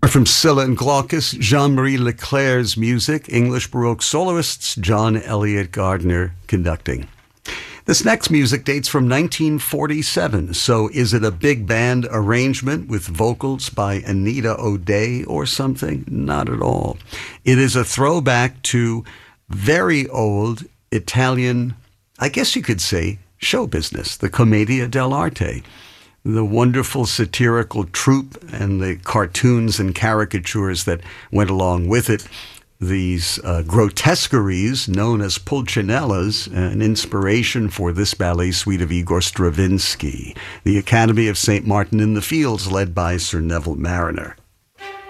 From Scylla and Glaucus, Jean-Marie Leclerc's music, English Baroque soloists, John Elliott Gardner conducting. This next music dates from 1947, so is it a big band arrangement with vocals by Anita O'Day or something? Not at all. It is a throwback to very old Italian, I guess you could say, show business, the Commedia dell'arte. The wonderful satirical troupe and the cartoons and caricatures that went along with it. These grotesqueries known as pulcinellas, an inspiration for this ballet suite of Igor Stravinsky. The Academy of St. Martin in the Fields, led by Sir Neville Marriner.